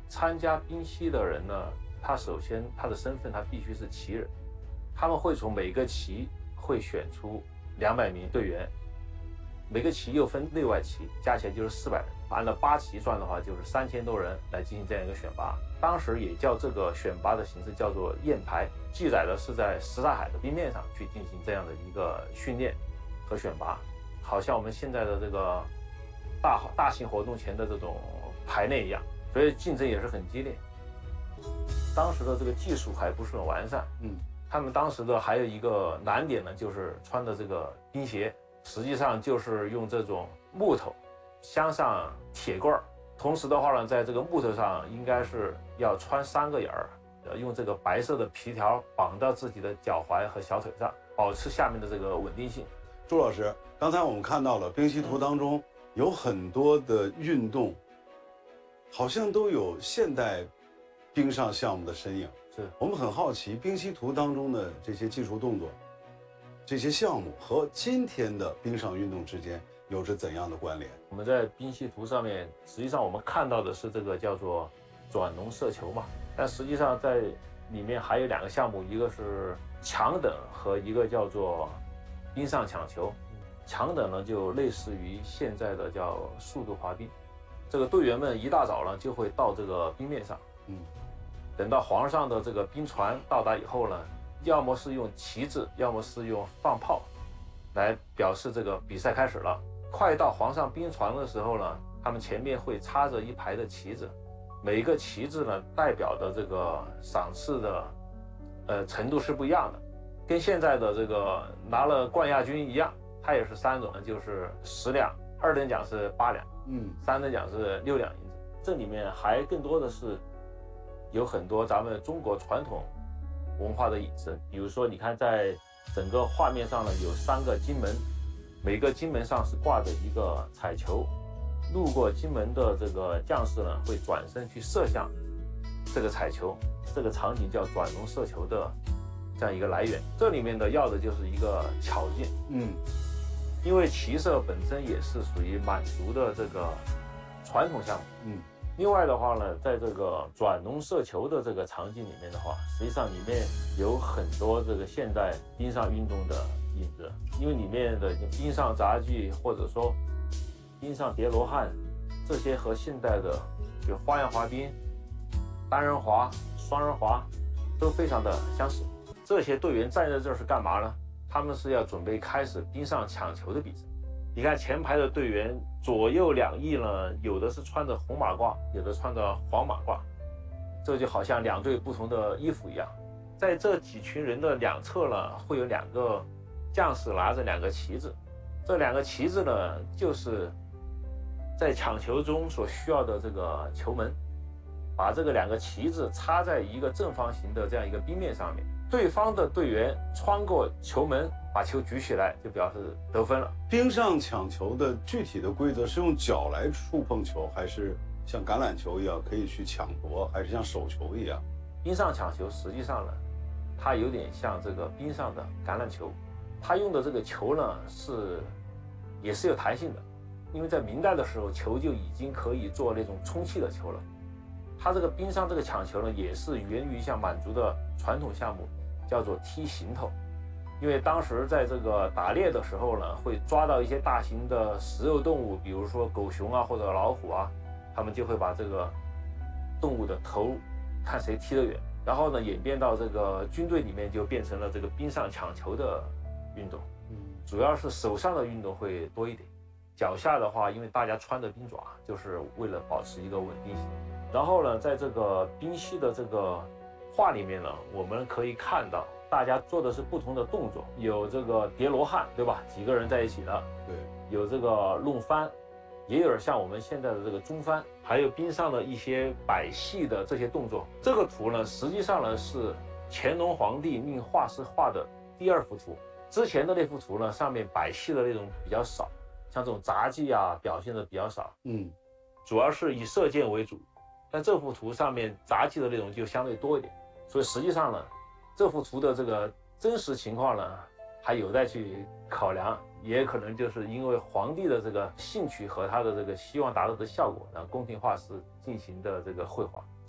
参加冰嬉的人呢，他首先他的身份他必须是旗人，他们会从每个旗会选出200名队员，每个旗又分内外旗，加起来就是400人。按照8旗算的话，就是3000多人来进行这样一个选拔。当时也叫这个选拔的形式叫做验排，记载的是在什刹海的冰面上去进行这样的一个训练和选拔，好像我们现在的这个大型活动前的这种排练一样，所以竞争也是很激烈。当时的这个技术还不是很完善，他们当时的还有一个难点呢，就是穿的这个冰鞋，实际上就是用这种木头镶上铁棍儿，同时的话呢，在这个木头上应该是要穿3个眼儿，用这个白色的皮条绑到自己的脚踝和小腿上，保持下面的这个稳定性。 朱老师，刚才我们看到了冰嬉图当中有很多的运动，好像都有现代冰上项目的身影。 是我们很好奇，冰嬉图当中的这些技术动作、这些项目和今天的冰上运动之间有着怎样的关联？ 我们在冰嬉图上面，实际上我们看到的是这个叫做转笼射球嘛，但实际上在里面还有2个项目，一个是强等和一个叫做冰上抢球。强等呢就类似于现在的叫速度滑冰，这个队员们一大早呢就会到这个冰面上，等到皇上的这个冰船到达以后呢，要么是用旗帜，要么是用放炮来表示这个比赛开始了。快到皇上冰船的时候呢，他们前面会插着一排的旗子，每一个旗帜呢代表的这个赏赐的程度是不一样的，跟现在的这个拿了冠亚军一样，它也是3种，就是10两，2等奖是8两，3等奖是6两银子。这里面还更多的是有很多咱们中国传统文化的影子，比如说你看在整个画面上呢有3个金门，每个金门上是挂着一个彩球，路过金门的这个将士呢会转身去射向这个彩球，这个场景叫转笼射球的这样一个来源。这里面的要的就是一个巧劲，因为骑射本身也是属于满族的这个传统项目，另外的话呢，在这个转笼射球的这个场景里面的话，实际上里面有很多这个现代冰上运动的影子，因为里面的冰上杂技或者说冰上叠罗汉，这些和现代的比如花样滑冰、单人滑、双人滑都非常的相似。这些队员站在这儿是干嘛呢？他们是要准备开始冰上抢球的比赛。你看前排的队员左右2翼呢，有的是穿着红马褂，有的穿着黄马褂，这就好像2队不同的衣服一样。在这几群人的两侧呢，会有2个将士拿着2个旗帜，这2个旗帜呢，就是在抢球中所需要的这个球门，把这个2个旗帜插在一个正方形的这样一个冰面上面，对方的队员穿过球门把球举起来，就表示得分了。 冰上抢球的具体的规则是用脚来触碰球，还是像橄榄球一样可以去抢夺，还是像手球一样？ 冰上抢球实际上呢，它有点像这个冰上的橄榄球，它用的这个球呢也是有弹性的，因为在明代的时候球就已经可以做那种充气的球了。它这个冰上这个抢球呢，也是源于像满族的传统项目，叫做踢行头。因为当时在这个打猎的时候呢，会抓到一些大型的食肉动物，比如说狗熊啊或者老虎啊，他们就会把这个动物的头看谁踢得远，然后呢演变到这个军队里面就变成了这个冰上抢球的运动。主要是手上的运动会多一点，脚下的话因为大家穿着冰爪，就是为了保持一个稳定性。然后呢，在这个冰嬉的这个画里面呢，我们可以看到大家做的是不同的动作，有这个叠罗汉，对吧？几个人在一起的， 对， 有这个弄翻，也有点像我们现在的这个中翻，还有冰上的一些摆戏的这些动作。这个图呢，实际上呢是乾隆皇帝命画师画的第2幅图。之前的那幅图呢，上面摆戏的内容比较少，像这种杂技啊表现的比较少，主要是以射箭为主。但这幅图上面杂技的内容就相对多一点，所以实际上呢，这幅图的这个真实情况呢，还有待去考量，也可能就是因为皇帝的这个兴趣和他的这个希望达到的效果，然后宫廷画师进行的这个绘画。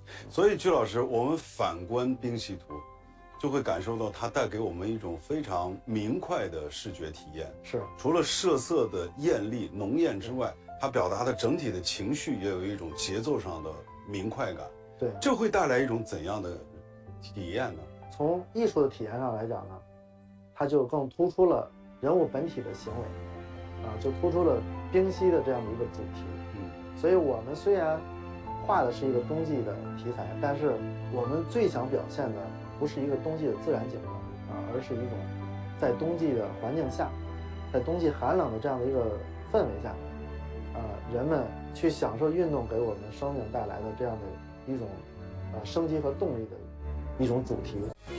所以，鞠老师，我们反观冰溪图，就会感受到它带给我们一种非常明快的视觉体验。 是， 除了色色的艳丽浓艳之外，它表达的整体的情绪也有一种节奏上的明快感。 对， 这会带来一种怎样的体验呢？ 从艺术的体验上来讲呢，它就更突出了人物本体的行为，就突出了冰溪的这样的一个主题。所以我们虽然画的是一个冬季的题材，但是我们最想表现的不是一个冬季的自然景观而是一种在冬季的环境下，在冬季寒冷的这样的一个氛围下，人们去享受运动给我们生命带来的这样的一种生机和动力的一种主题。